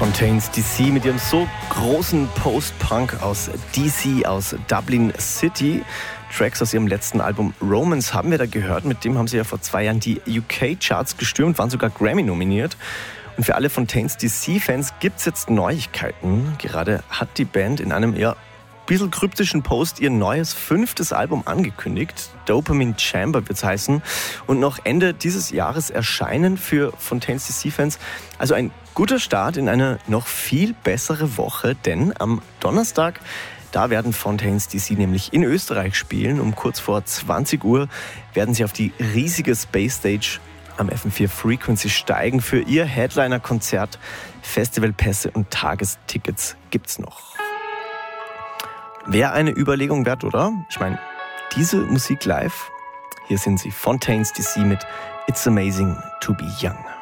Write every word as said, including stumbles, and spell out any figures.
Fontaines D C mit ihrem so großen Post-Punk aus D C, aus Dublin City. Tracks aus ihrem letzten Album Romance haben wir da gehört. Mit dem haben sie ja vor zwei Jahren die U K-Charts gestürmt, waren sogar Grammy nominiert. Und für alle Fontaines D C-Fans gibt es jetzt Neuigkeiten. Gerade hat die Band in einem ja bisschen kryptischen Post ihr neues fünftes Album angekündigt. Dopamine Chamber wird es heißen. Und noch Ende dieses Jahres erscheinen für Fontaines D C-Fans. Also ein guter Start in eine noch viel bessere Woche, denn am Donnerstag, da werden Fontaines D C nämlich in Österreich spielen. Um kurz vor zwanzig Uhr werden sie auf die riesige Space Stage am F M vier Frequency steigen. Für ihr Headliner-Konzert, Festivalpässe und Tagestickets gibt's noch. Wäre eine Überlegung wert, oder? Ich meine, diese Musik live, hier sind sie, Fontaines D C mit It's Amazing to be Young.